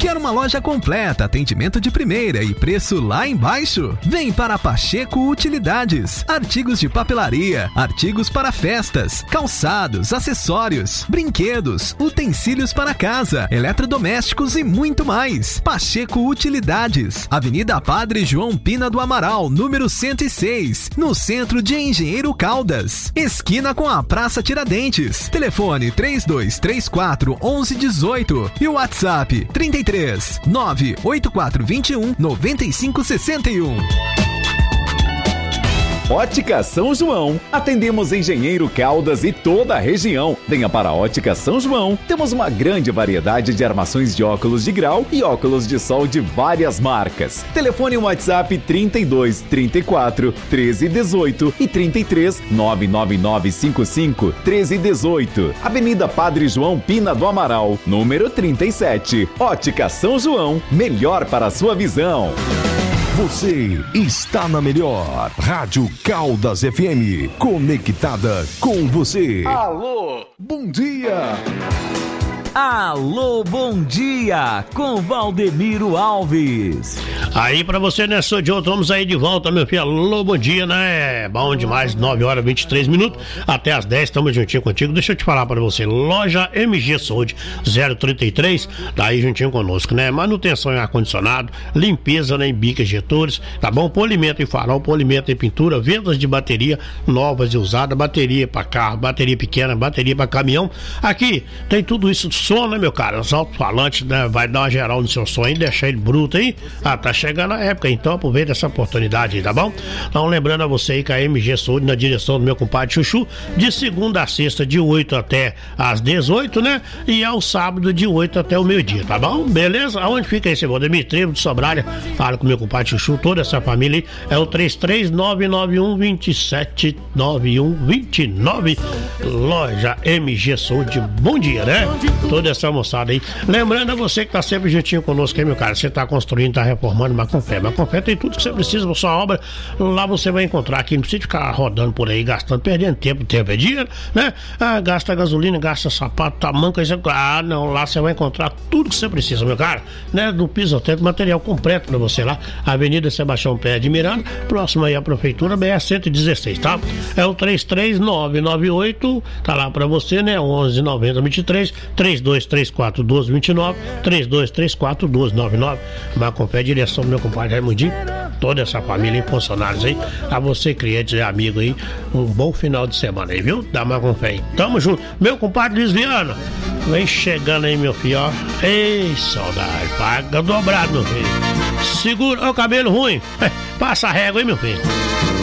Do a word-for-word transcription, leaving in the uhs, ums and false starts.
Quer uma loja completa, atendimento de primeira e preço lá embaixo? Vem para Pacheco Utilidades. Artigos de papelaria, artigos para festas, calçados, acessórios, brinquedos, utensílios para casa, eletrodomésticos e muito mais. Pacheco Utilidades, Avenida Padre João Pina do Amaral, número cento e seis, no centro de Engenheiro Caldas, esquina com a Praça Tiradentes. Telefone três dois três quatro, onze dezoito e o WhatsApp trinta e três, nove oito quatro dois um, nove cinco seis um. Ótica São João. Atendemos Engenheiro Caldas e toda a região. Venha para a Ótica São João. Temos uma grande variedade de armações de óculos de grau e óculos de sol de várias marcas. Telefone e WhatsApp trinta e dois, trinta e quatro, treze dezoito e trinta e três, nove nove nove cinco cinco, treze dezoito. Avenida Padre João Pina do Amaral, número trinta e sete. Ótica São João. Melhor para a sua visão. Você está na melhor Rádio Caldas F M, conectada com você. Alô, bom dia. Alô, bom dia, com Valdemiro Alves. Aí pra você, né, sou de outro, vamos aí de volta, meu filho. Alô, bom dia, né? Bom demais, nove horas e vinte e três minutos, até as dez, estamos juntinho contigo. Deixa eu te falar pra você, loja M G Saúde, zero trinta e três, tá aí juntinho conosco, né? Manutenção em ar-condicionado, limpeza, né, em bica injetores, tá bom? Polimento em farol, polimento em pintura, vendas de bateria novas e usadas, bateria pra carro, bateria pequena, bateria pra caminhão. Aqui tem tudo isso. Som, né, meu cara? Os alto-falantes, né? Vai dar uma geral no seu som aí, deixar ele bruto aí. Ah, tá chegando a época, então aproveita essa oportunidade aí, tá bom? Então, lembrando a você aí que a M G Saúde, na direção do meu compadre Chuchu, de segunda a sexta, de oito até às dezoito, né? E ao sábado, de oito até o meio-dia, tá bom? Beleza? Aonde fica esse Valdemir? Trevo de Sobralha. Fala com o meu compadre Chuchu, toda essa família aí. É o três três nove nove um, dois sete nove um dois nove. Loja M G Saúde. Bom dia, né? Toda essa moçada aí. Lembrando a você que tá sempre juntinho conosco aí, meu cara. Você tá construindo, tá reformando, mas Macofé. Macofé tem tudo que você precisa pra sua obra. Lá você vai encontrar aqui. Não precisa ficar rodando por aí, gastando, perdendo tempo. Tempo é dinheiro, né? Ah, gasta gasolina, gasta sapato, tamanco. Isso... Ah, não. Lá você vai encontrar tudo que você precisa, meu cara. Né? Do piso até do material completo pra você lá. Avenida Sebastião Pé de Miranda, próximo aí à Prefeitura, B R cento e dezesseis, tá? É o três três nove nove oito, tá lá pra você, né? onze noventa vinte e três, três dois três quatro doze vinte e nove, três dois três quatro doze noventa e nove. Macofé, direção do meu compadre Raimundinho, toda essa família e funcionários aí, a você, clientes e amigos aí, um bom final de semana aí, viu? Da Macofé aí. Tamo junto. Meu compadre Luiz Viana, vem chegando aí, meu filho, ó. Ei, saudade, paga dobrado, meu filho. Segura, ó, o cabelo ruim. Passa a régua aí, meu filho.